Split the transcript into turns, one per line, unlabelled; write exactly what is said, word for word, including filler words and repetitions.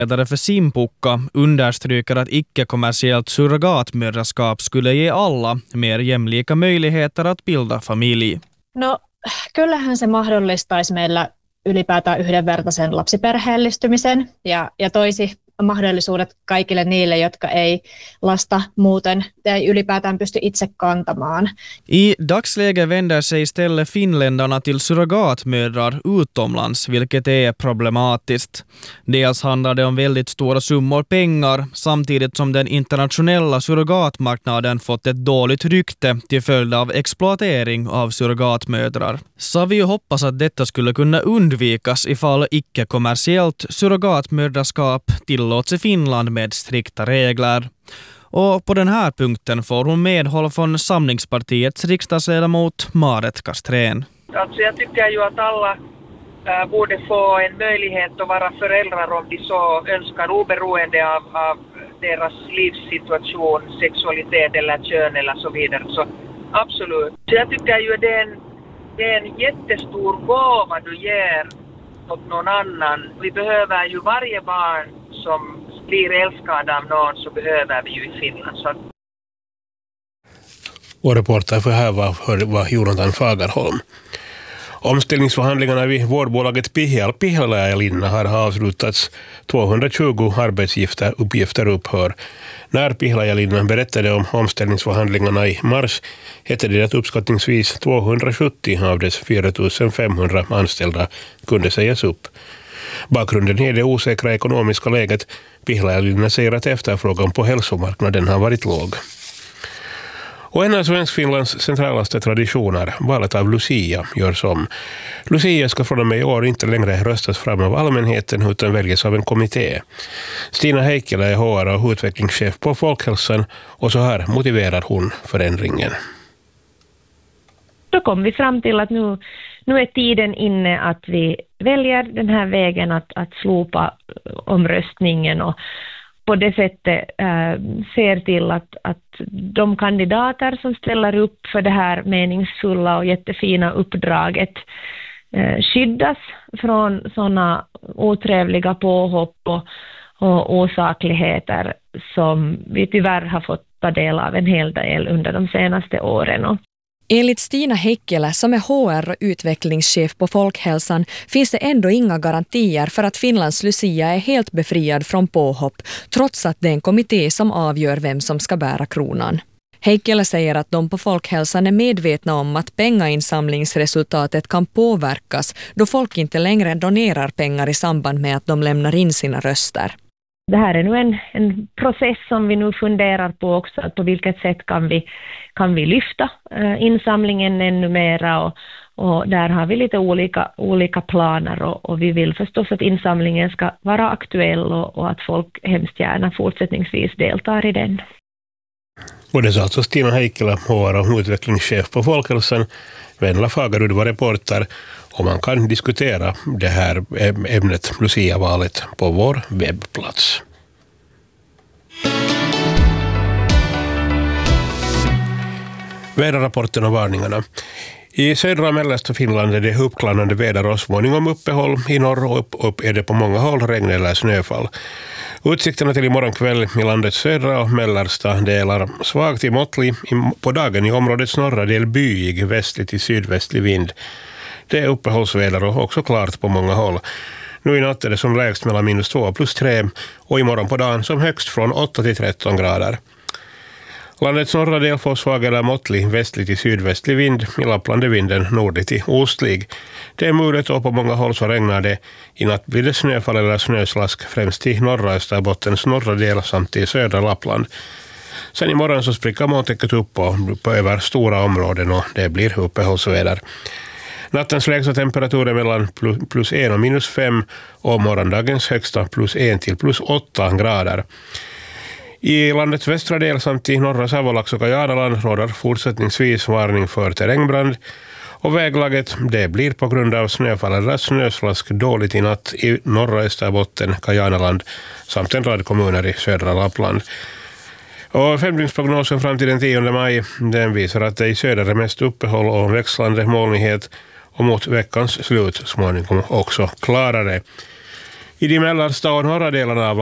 Ledare för Simpukka understryker att icke-kommersiellt surrogatmödraskap skulle ge alla mer jämlika möjligheter att bilda familj.
No, kyllähän se mahdollistaisi meillä ylipäätään yhdenvertaisen lapsiperheellistymisen ja, ja toisi mahdollisuudet kaikille niille, jotka ei lasta muuten tai ylipäätään pysty itse kantamaan.
I dagsläget vänder sig istället finländarna till surrogatmödrar utomlands, vilket är problematiskt. Dels handlar det om väldigt stora summor pengar, samtidigt som den internationella surrogatmarknaden fått ett dåligt rykte till följd av exploatering av surrogatmödrar. Savio hoppas att detta skulle kunna undvikas ifall icke-kommersiellt surrogatmödraskap tillåts i Finland med strikta regler. Och på den här punkten får hon medhåll från Samlingspartiets riksdagsledamot Maaret Castrén.
Alltså jag tycker ju att alla äh, borde få en möjlighet att vara föräldrar om de så önskar, oberoende av, av deras livssituation, sexualitet eller kön eller så vidare. Så absolut. Så jag tycker ju det är en, det är en jättestor gåva du ger åt någon annan. Vi behöver ju varje barn som blir älskad av någon, så behöver vi ju i Finland. Så.
Och reporter för här var, var Jonathan Fagerholm. Omställningsförhandlingarna vid vårdbolaget Pihla, Pihla ja Linna har avslutats. tvåhundratjugo arbetsuppgifter upphör. När Pihla ja Linna berättade om omställningsförhandlingarna i mars hette det att uppskattningsvis tvåhundrasjuttio av dess fyra tusen femhundra anställda kunde sägas upp. Bakgrunden är det osäkra ekonomiska läget. Pihla ja Linna säger att efterfrågan på hälsomarknaden har varit låg. Och en av Svensk-Finlands centralaste traditioner, valet av Lucia, görs om. Lucia ska från och med i år inte längre röstas fram av allmänheten utan väljas av en kommitté. Stina Heikkilä är H R och utvecklingschef på Folkhälsan och så här motiverar hon förändringen.
Då kom vi fram till att nu, nu är tiden inne att vi väljer den här vägen att, att slopa omröstningen och på det sättet äh, ser till att, att de kandidater som ställer upp för det här meningsfulla och jättefina uppdraget äh, skyddas från sådana otrevliga påhopp och, och osakligheter som vi tyvärr har fått ta del av en hel del under de senaste åren.
Enligt Stina Heikkilä, som är H R och utvecklingschef på Folkhälsan, finns det ändå inga garantier för att Finlands Lucia är helt befriad från påhopp, trots att det är en kommitté som avgör vem som ska bära kronan. Heikkilä säger att de på Folkhälsan är medvetna om att pengainsamlingsresultatet kan påverkas då folk inte längre donerar pengar i samband med att de lämnar in sina röster.
Det här är nu en, en process som vi nu funderar på också, på vilket sätt kan vi, kan vi lyfta eh, insamlingen ännu mera och, och där har vi lite olika, olika planer och, och vi vill förstås att insamlingen ska vara aktuell och, och att folk hemskt gärna fortsättningsvis deltar i den.
Och det sa alltså Stina Heikkilä, H R och utvecklingschef på Folkhälsan. Venla Fagerud var reporter och man kan diskutera det här ämnet Lucia-valet på vår webbplats. Väderrapporten och varningarna. I södra och mellersta Finland är det uppklarnande väder och småningom uppehåll. I norr och upp, upp är det på många håll regn eller snöfall. Utsikterna till imorgon kväll i landets södra och mellersta delar svagt till måttlig på dagen i områdets norra del byig västlig till sydvästlig vind. Det är uppehållsväder och också klart på många håll. Nu i natt är det som lägst mellan minus två plus tre och imorgon på dagen som högst från åtta till tretton grader. Landets norra del får svag eller måttlig västlig till sydvästlig vind. I Lappland är vinden nordlig till ostlig. Det är mulet och på många håll så regnar det. I natt blir det snöfall eller snöslask främst i norra Österbottens norra del samt i södra Lappland. Sen imorgon så spricker molntäcket upp på, på över stora områden och det blir uppehållsväder. Nattens lägsta temperatur är mellan plus, plus en och minus fem och morgondagens högsta plus en till plus åtta grader. I landets västra del samt i norra Savolax och Kajanaland råder fortsättningsvis varning för terrängbrand och väglaget det blir på grund av snöfall eller snöslask dåligt i natt i norra Österbotten, Kajanaland samt en rad kommuner i södra Lappland. Och femdygnsprognosen fram till den tionde maj den visar att det i söder är mest uppehåll och växlande molnighet och mot veckans slut småningom också klarare. I de mellersta och norra delarna av